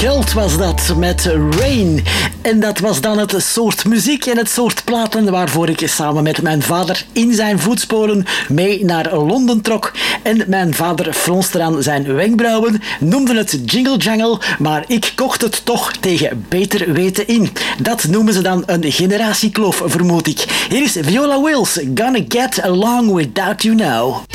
Cult was dat, met Rain. En dat was dan het soort muziek en het soort platen waarvoor ik samen met mijn vader in zijn voetsporen mee naar Londen trok. En mijn vader fronste aan zijn wenkbrauwen, noemde het Jingle Jangle, maar ik kocht het toch tegen beter weten in. Dat noemen ze dan een generatiekloof, vermoed ik. Hier is Viola Wills, Gonna Get Along Without You Now.